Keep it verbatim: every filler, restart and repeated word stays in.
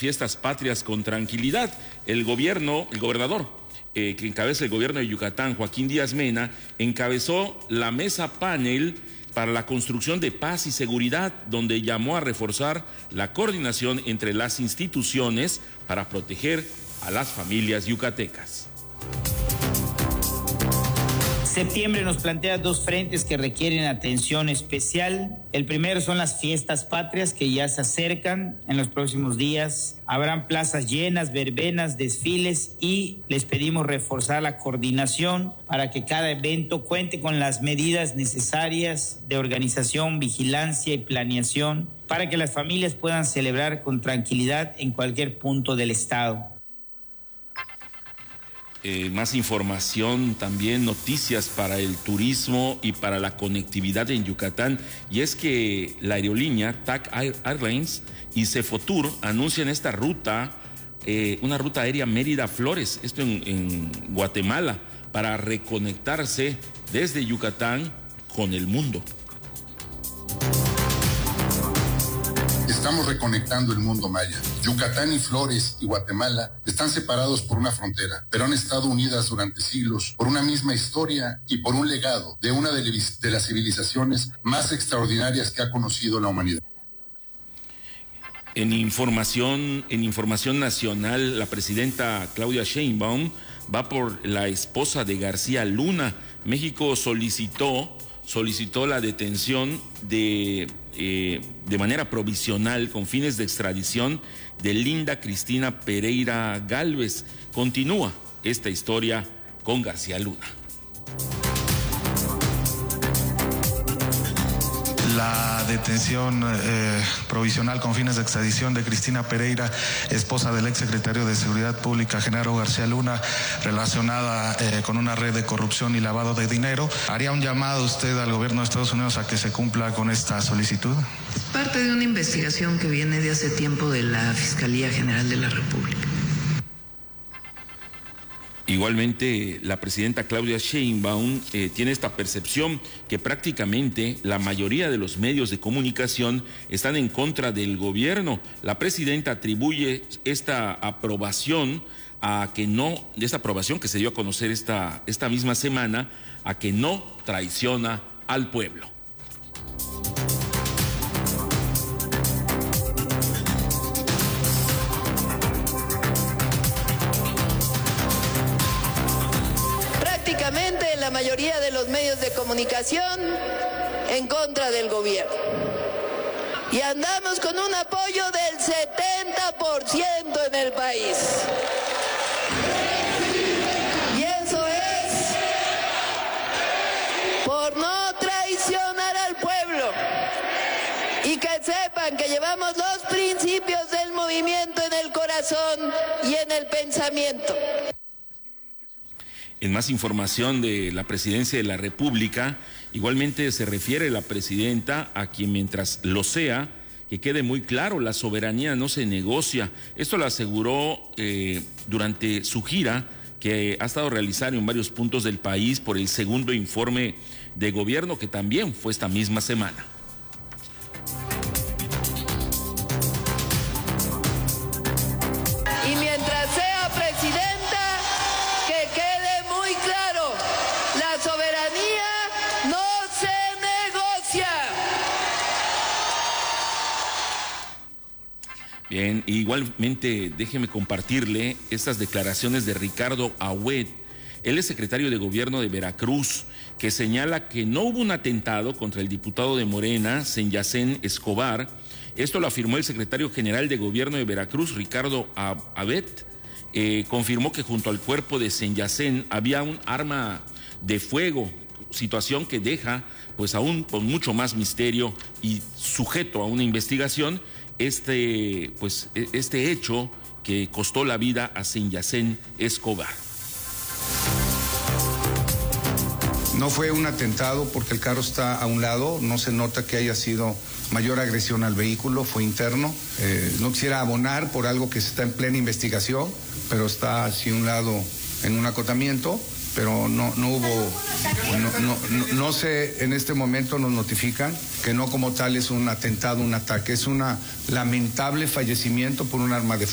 fiestas patrias con tranquilidad. El gobierno, el gobernador eh, que encabeza el gobierno de Yucatán, Joaquín Díaz Mena, encabezó la mesa panel para la construcción de paz y seguridad, donde llamó a reforzar la coordinación entre las instituciones para proteger a las familias yucatecas. Septiembre nos plantea dos frentes que requieren atención especial. El primero son las fiestas patrias que ya se acercan en los próximos días. Habrán plazas llenas, verbenas, desfiles y les pedimos reforzar la coordinación para que cada evento cuente con las medidas necesarias de organización, vigilancia y planeación para que las familias puedan celebrar con tranquilidad en cualquier punto del estado. Eh, más información, también noticias para el turismo y para la conectividad en Yucatán, y es que la aerolínea T A C Airlines y Cefotur anuncian esta ruta, eh, una ruta aérea Mérida-Flores, esto en, en Guatemala, para reconectarse desde Yucatán con el mundo. Estamos reconectando el mundo maya. Yucatán y Flores y Guatemala están separados por una frontera, pero han estado unidas durante siglos por una misma historia y por un legado de una de las civilizaciones más extraordinarias que ha conocido la humanidad. En información, en información nacional, la presidenta Claudia Sheinbaum va por la esposa de García Luna. México solicitó, solicitó la detención de... Eh, de manera provisional con fines de extradición de Linda Cristina Pereira Gálvez. Continúa esta historia con García Luna. La detención eh, provisional con fines de extradición de Cristina Pereira, esposa del exsecretario de Seguridad Pública, Genaro García Luna, relacionada eh, con una red de corrupción y lavado de dinero. ¿Haría un llamado usted al gobierno de Estados Unidos a que se cumpla con esta solicitud? Es parte de una investigación que viene de hace tiempo de la Fiscalía General de la República. Igualmente, la presidenta Claudia Sheinbaum eh, tiene esta percepción que prácticamente la mayoría de los medios de comunicación están en contra del gobierno. La presidenta atribuye esta aprobación a que no, de esta aprobación que se dio a conocer esta, esta misma semana, a que no traiciona al pueblo. La mayoría de los medios de comunicación en contra del gobierno. Y andamos con un apoyo del setenta por ciento en el país. Y eso es por no traicionar al pueblo. Y que sepan que llevamos los principios del movimiento en el corazón y en el pensamiento. En más información de la presidencia de la República, igualmente se refiere la presidenta a quien, mientras lo sea, que quede muy claro, la soberanía no se negocia. Esto lo aseguró eh, durante su gira que ha estado realizando en varios puntos del país por el segundo informe de gobierno, que también fue esta misma semana. Y mientras sea presidenta, que quede muy claro, la soberanía no se negocia. Bien, igualmente déjeme compartirle estas declaraciones de Ricardo Agüed. Él es secretario de Gobierno de Veracruz, que señala que no hubo un atentado contra el diputado de Morena, Senyacén Escobar. Esto lo afirmó el secretario general de Gobierno de Veracruz, Ricardo Agüed. Eh, confirmó que junto al cuerpo de Senyacén había un arma de fuego, situación que deja pues aún con mucho más misterio y sujeto a una investigación este, pues, este hecho que costó la vida a Senyacén Escobar. No fue un atentado porque el carro está a un lado, no se nota que haya sido mayor agresión al vehículo, fue interno. Eh, no quisiera abonar por algo que está en plena investigación, pero está hacia un lado en un acotamiento, pero no, no hubo, no, no, no, no sé, en este momento nos notifican que no como tal es un atentado, un ataque, es un lamentable fallecimiento por un arma de fuego.